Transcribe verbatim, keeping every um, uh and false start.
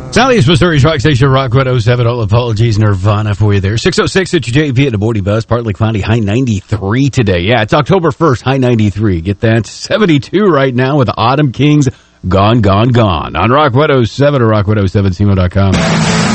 Southeast Missouri's Rock Station, Rock one oh seven. All apologies, Nirvana for you there. six oh six at your J P at the morning bus. Partly cloudy, high ninety-three today. Yeah, it's October first, high ninety-three. Get that? seventy-two right now with the Autumn Kings. Gone, gone, gone. On Rock one oh seven or rock one oh seven C M O dot com.